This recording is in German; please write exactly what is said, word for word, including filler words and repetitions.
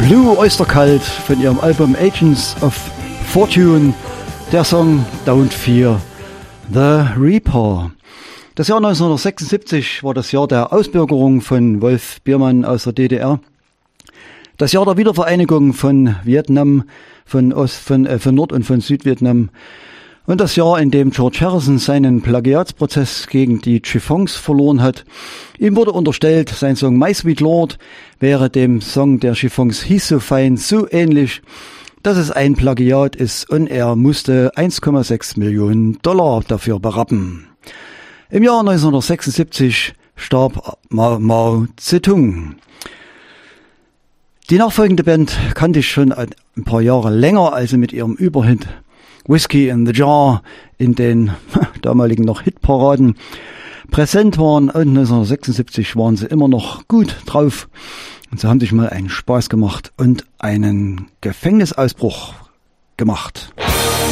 Blue Oyster Cult von ihrem Album Agents of Fortune, der Song Don't Fear the Reaper. Das Jahr neunzehnhundertsechsundsiebzig war das Jahr der Ausbürgerung von Wolf Biermann aus der D D R. Das Jahr der Wiedervereinigung von Vietnam, von, Ost, von, äh, von Nord- und von Südvietnam. Und das Jahr, in dem George Harrison seinen Plagiatsprozess gegen die Chiffons verloren hat. Ihm wurde unterstellt, sein Song My Sweet Lord wäre dem Song der Chiffons He's So Fine so ähnlich, dass es ein Plagiat ist, und er musste eins Komma sechs Millionen Dollar dafür berappen. Im Jahr neunzehnhundertsechsundsiebzig starb Mao, Mao Zedong. Die nachfolgende Band kannte ich schon ein paar Jahre länger, als sie mit ihrem Überhit Whiskey in the Jar in den damaligen noch Hitparaden präsent waren, und neunzehnhundertsechsundsiebzig waren sie immer noch gut drauf, und sie haben sich mal einen Spaß gemacht und einen Gefängnisausbruch gemacht.